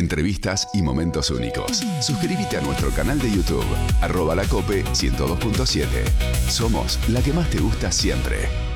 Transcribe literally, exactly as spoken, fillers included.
entrevistas y momentos únicos. Suscríbete a nuestro canal de YouTube, arroba la cope ciento dos punto siete. Somos la que más te gusta siempre.